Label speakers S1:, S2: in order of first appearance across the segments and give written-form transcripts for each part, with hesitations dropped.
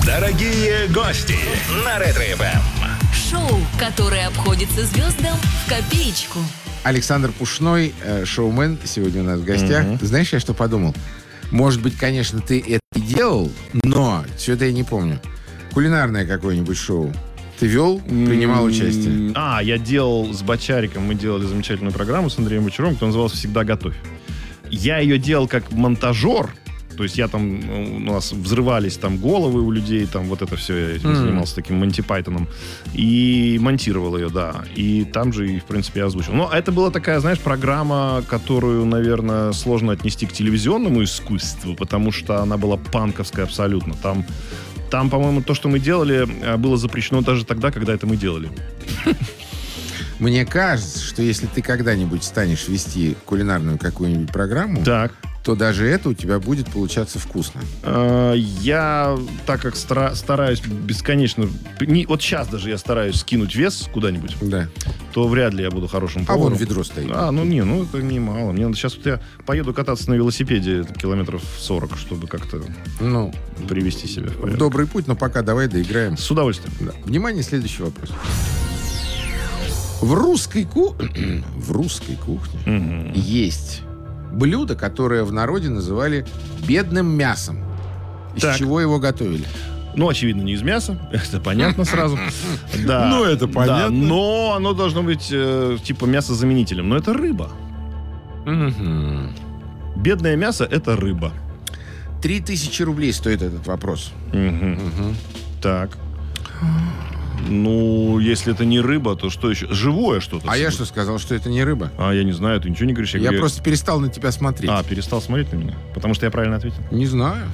S1: Дорогие гости на Ретро-ФМ.
S2: Шоу, которое обходится звездам в копеечку.
S3: Александр Пушной, шоумен, сегодня у нас в гостях. Ты знаешь, я что подумал? Может быть, конечно, ты это и делал, но что-то я не помню. Кулинарное какое-нибудь шоу ты вел, принимал участие?
S4: Я делал с Бочариком, мы делали замечательную программу с Андреем Бочаром, которая называлась «Всегда готовь». Я ее делал как монтажер, то есть я там, у нас взрывались там головы у людей, там вот это все, я этим занимался таким Монти Пайтоном, и монтировал ее, да, и там же, и, в принципе, я озвучил. Но это была такая, знаешь, программа, которую, наверное, сложно отнести к телевизионному искусству, потому что она была панковская абсолютно. Там, по-моему, то, что мы делали, было запрещено даже тогда, когда это мы делали.
S3: Мне кажется, что если ты когда-нибудь станешь вести кулинарную какую-нибудь программу, то даже это у тебя будет получаться вкусно.
S4: Я, так как стараюсь бесконечно... Вот сейчас даже я стараюсь скинуть вес куда-нибудь, то вряд ли я буду хорошим поваром.
S3: А вон ведро стоит.
S4: это немало. Мне надо сейчас я поеду кататься на велосипеде километров 40, чтобы как-то привести себя в порядок.
S3: В добрый путь, но пока давай доиграем.
S4: С удовольствием.
S3: Да. Внимание, следующий вопрос. В русской кухне есть блюдо, которое в народе называли бедным мясом. Из чего его готовили?
S4: Очевидно, не из мяса. Это понятно сразу. Да.
S3: Это понятно.
S4: Да, но оно должно быть типа мясозаменителем. Но это рыба. Бедное мясо — это рыба.
S3: 3000 рублей стоит этот вопрос.
S4: Так. Если это не рыба, то что еще? Живое что-то.
S3: А я что сказал, что это не рыба?
S4: Я не знаю, ты ничего не говоришь.
S3: Я просто перестал на тебя смотреть.
S4: Перестал смотреть на меня? Потому что я правильно ответил?
S3: Не знаю.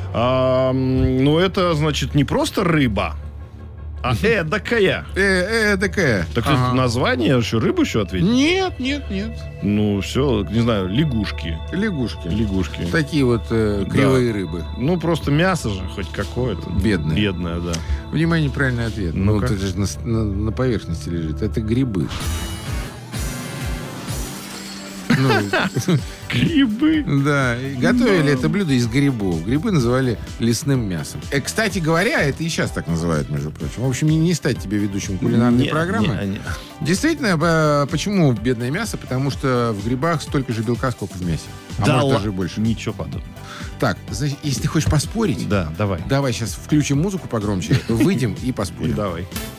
S4: Это, значит, не просто рыба, а эдакая.
S3: Эдакая.
S4: Так это название, еще рыбу еще ответить?
S3: Нет.
S4: Все, не знаю, лягушки.
S3: Лягушки. Такие вот кривые рыбы.
S4: Просто мясо же хоть какое-то. Бедное, да.
S3: Внимание, правильный ответ.
S4: Ну-ка.
S3: Это же на поверхности лежит. Это грибы.
S4: Грибы?
S3: Да. И готовили это блюдо из грибов. Грибы называли лесным мясом. Кстати говоря, это и сейчас так называют, между прочим. В общем, не стать тебе ведущим кулинарной программы. Действительно, почему бедное мясо? Потому что в грибах столько же белка, сколько в мясе. Может, даже больше.
S4: Ничего подобного.
S3: Так, значит, если ты хочешь поспорить...
S4: Да, давай.
S3: Давай сейчас включим музыку погромче, выйдем и поспорим.
S4: Давай.